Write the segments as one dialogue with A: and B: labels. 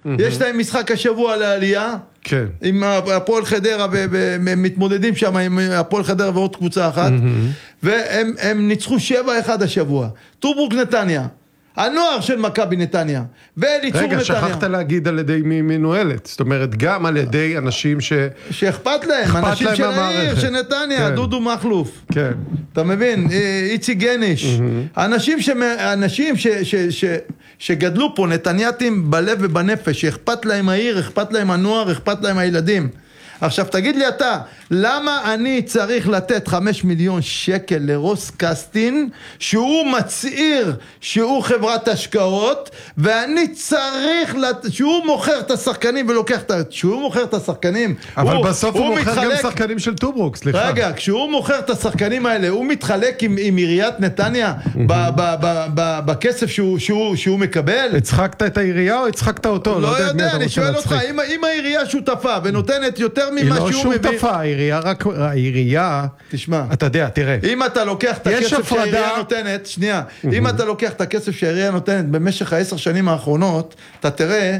A: יש להם משחק השבוע לעלייה,
B: כן.
A: עם הפועל חדרה, ומתמודדים שם עם הפועל חדרה ועוד קבוצה אחת, והם ניצחו 7-1 השבוע. טוברוק נתניה, הנוער של מכבי נתניה, ואליצור נתניה.
B: רגע, שכחת להגיד על ידי מי מנוהלת, זאת אומרת, גם על ידי אנשים
A: שאכפת להם, אנשים של העיר, של נתניה, דודו מחלוף.
B: כן.
A: אתה מבין? איצי גניש. אנשים שגדלו פה, נתנייתים בלב ובנפש, שאכפת להם העיר, אכפת להם הנוער, אכפת להם הילדים. עכשיו תגיד לי אתה, למה אני צריך לתת 5 מיליון שקל לרוס קסטין, שהוא מצעיר שהוא חברת השקעות, ואני צריך, שהוא מוכר את השחקנים ולוקח שהוא מוכר את השחקנים.
B: אבל בסוף הוא מוכר גם שחקנים של טוברוק, סליחה.
A: רגע, כשהוא מוכר את השחקנים האלה, הוא מתחלק עם עיריית נתניה, בכסף שהוא מקבל?
B: הצחקת את העירייה או הצחקת אותו?
A: לא יודע, אני שואל אותך, אם העירייה שותפה ונותנת יותר ממה שהוא מביא...
B: העירייה,
A: תשמע,
B: אתה יודע, תראה.
A: אם אתה לוקח את הכסף שהעירייה נותנת, שנייה, אם אתה לוקח את הכסף שהעירייה נותנת במשך 10 שנים האחרונות, אתה תראה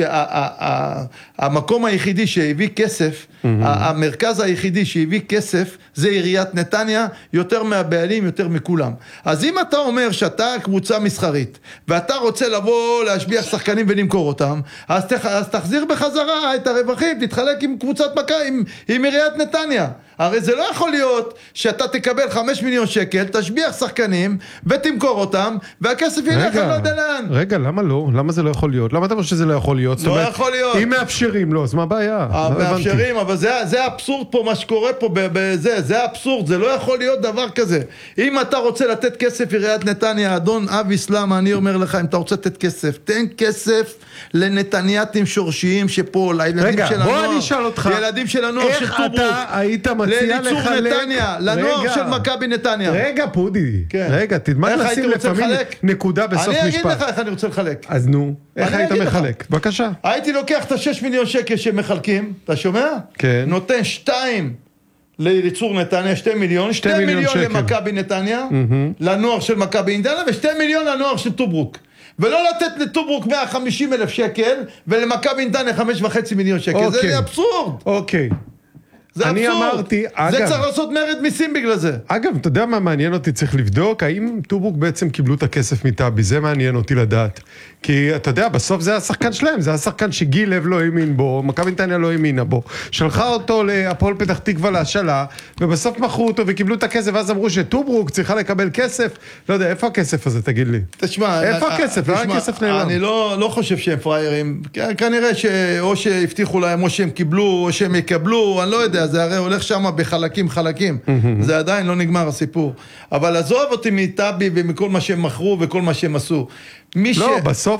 A: שהמקום היחידי שהביא כסף, המרכז היחידי שהביא כסף, זה עיריית נתניה, יותר מהבעלים, יותר מכולם. אז אם אתה אומר שאתה קבוצה מסחרית, ואתה רוצה לבוא להשביח שחקנים ולמכור אותם, אז תחזיר בחזרה את הרווחים, תתחלק עם קבוצת מכבי, עם עיריית נתניה. הרי זה לא יכול להיות שאתה תקבל 5 מיליון שקל, תשביח שחקנים ותמכור אותם, והכסף ילך לא יודע לאן.
B: רגע, למה לא? למה זה לא יכול להיות? למה אתה אומר שזה לא יכול להיות?
A: לא יכול להיות.
B: אם מאפשרים לו, אז מה הבעיה?
A: מאפשרים, אבל זה אבסורד פה, מה שקורה פה, זה אבסורד, זה לא יכול להיות דבר כזה. אם אתה רוצה לתת כסף עיריית נתניה, אדון אבי סלמה, אני אומר לך, אם אתה רוצה לתת כסף, תן כסף לנתנייתים שורשיים שפה, לילדים של הנוער.
B: רגע, בוא אני אשאל אותך.
A: ילדים של הנוער של טוברוק.
B: איך אתה היית מציע לחלק?
A: נתניה, לנוער של מכבי נתניה.
B: רגע, פודי. רגע, תדמד לשים לפעמים נקודה בסוף משפט.
A: אני אגיד לך איך אני רוצה לחלק.
B: אז נו, איך היית מחלק? בבקשה.
A: הייתי לוקח את 6 מיליון שקל שמחלקים, אתה שומע?
B: כן.
A: נותן 2 ליצור נתניה, 2 מיליון, 2 מיליון למכבי נתניה, לנוער של מכבי נתניה, ו2 מיליון לנוער של טוברוק. ולא לתת לטוברוק 150,000 שקל, ולמכבי נתניה 5.5 מיליון שקל. זה אבסורד.
B: אוקיי.
A: זה אבסורד. זה צריך לעשות מרד מיסים בגלל זה.
B: אגב, אתה יודע מה מעניין אותי? צריך לבדוק, האם טוברוק בעצם קיבלו את הכסף מטאבי? זה מעניין אותי לדעת. כי אתה יודע, בסוף זה השחקן שלהם, זה השחקן שגיל לב לא האמין בו, מכבי נתניה לא האמינה בו, שלחה אותו להפועל פתח תקווה להשאלה, ובסוף מכרו אותו וקיבלו את הכסף, ואז אמרו שטוברוק צריכה לקבל כסף. לא יודע, איפה הכסף הזה, תגיד לי?
A: תשמע,
B: איפה הכסף? לאן הכסף נעלם?
A: אני לא חושב שהם פריירים, כנראה שאו שהבטיחו להם, או שהם קיבלו, או שהם יקבלו, אני לא יודע, זה הרי הולך שם בחלקים. זה עדיין לא נגמר הסיפור. אבל עזוב אותי מטאבי ומכל מה שהם מכרו וכל מה שהם עשו.
B: לא,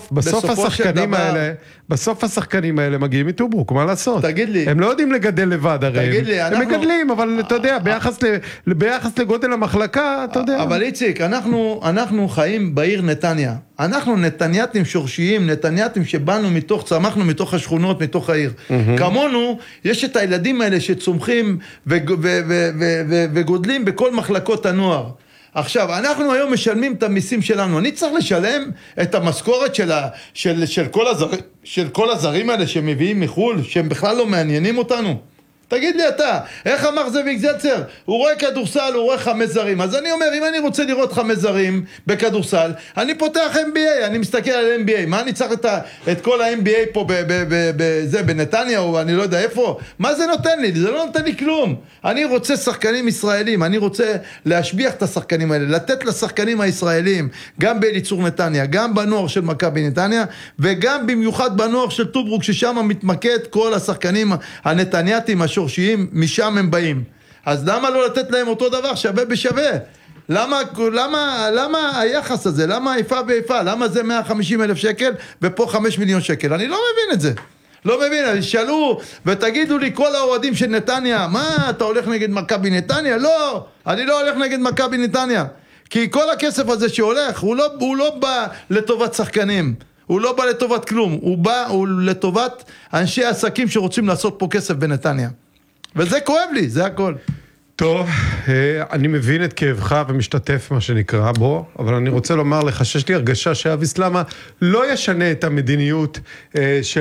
B: בסוף השחקנים האלה מגיעים מטוברוק, מה לעשות?
A: תגיד לי.
B: הם לא יודעים לגדל לבד הרי. הם מגדלים, אבל אתה יודע, ביחס לגודל המחלקה, אתה יודע.
A: אבל איציק, אנחנו חיים בעיר נתניה. אנחנו נתנייתים שורשיים, נתנייתים שבאנו צמחנו מתוך השכונות, מתוך העיר. כמונו, יש את הילדים האלה שצומחים וגודלים בכל מחלקות הנוער. עכשיו, אנחנו היום משלמים את המיסים שלנו. אני צריך לשלם את המשכורת של כל הזרים האלה שמביאים מחול, שהם בכלל לא מעניינים אותנו. תגיד לי אתה, איך אמר זאביק זלצר? הוא רואה כדורסל, הוא רואה 5 זרים. אז אני אומר, אם אני רוצה לראות 5 זרים בכדורסל, אני פותח NBA, אני מסתכל על NBA. מה אני צריך את כל ה-NBA פה בנתניה, או אני לא יודע איפה? מה זה נותן לי? זה לא נותן לי כלום. אני רוצה שחקנים ישראלים, אני רוצה להשביח את השחקנים האלה, לתת לשחקנים הישראלים, גם באליצור נתניה, גם בנוער של מכבי נתניה, וגם במיוחד בנוער של טוברוק, ששם מתמקד כל השחקנים הנתנייתים, השורשיים, משם הם באים. אז למה לא לתת להם אותו דבר, שווה בשווה? למה היחס הזה? למה איפה ואיפה? למה זה 150,000 שקל ופה 5 מיליון שקל? אני לא מבין את זה. לא מבין, שאלו ותגידו לי כל האוהדים של נתניה, מה, אתה הולך נגד מכבי נתניה? לא, אני לא הולך נגד מכבי נתניה. כי כל הכסף הזה שהולך, הוא לא בא לטובת שחקנים. הוא לא בא לטובת כלום, הוא לטובת אנשי עסקים שרוצים לעשות פה כסף בנתניה. וזה כואב לי, זה הכל.
B: טוב, אני מבין את כאבך ומשתתף מה שנקרא בו, אבל אני רוצה לומר לך שיש לי הרגשה שאבי סלמה לא ישנה את המדיניות של